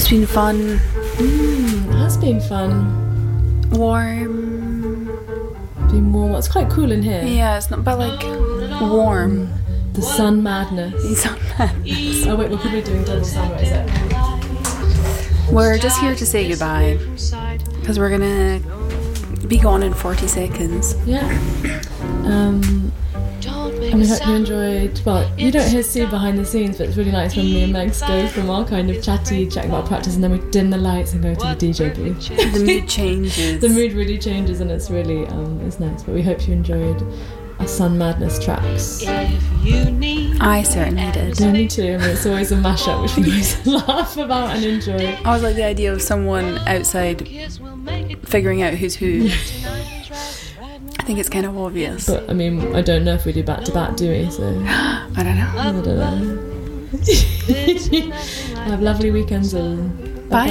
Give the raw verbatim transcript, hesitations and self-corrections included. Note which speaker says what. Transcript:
Speaker 1: It's been fun.
Speaker 2: Mm, it has been fun.
Speaker 1: Warm.
Speaker 2: Been warm. It's quite cool in here.
Speaker 1: Yeah, it's not, but like warm.
Speaker 2: The sun madness.
Speaker 1: Sun madness.
Speaker 2: Oh wait, we're probably doing double sound, right? Is it?
Speaker 1: We're just here to say goodbye because we're gonna be gone in forty seconds.
Speaker 2: Yeah. Um, and we hope you enjoyed. Well, you don't hear Sue behind the scenes, but it's really nice when me and Megs go from our kind of chatty, chatting about practice, and then we dim the lights and go to the D J booth.
Speaker 1: The mood changes.
Speaker 2: The mood really changes, and it's really um, it's nice. But we hope you enjoyed our Sun Madness tracks.
Speaker 1: I certainly did.
Speaker 2: Yeah, me too. I mean, it's always a mashup which we always laugh about and enjoy.
Speaker 1: I always like the idea of someone outside figuring out who's who. I think it's kind of obvious.
Speaker 2: But I mean, I don't know if we do back to back, do we? So
Speaker 1: I don't know.
Speaker 2: I don't know. Have lovely weekends and
Speaker 1: bye.